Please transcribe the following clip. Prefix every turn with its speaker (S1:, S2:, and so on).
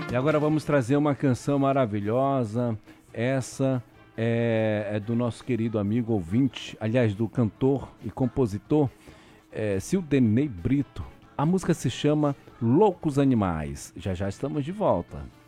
S1: E agora vamos trazer uma canção maravilhosa. Essa é do nosso querido amigo ouvinte, aliás, do cantor e compositor Sildenei Brito. A música se chama Loucos Animais. Já já estamos de volta.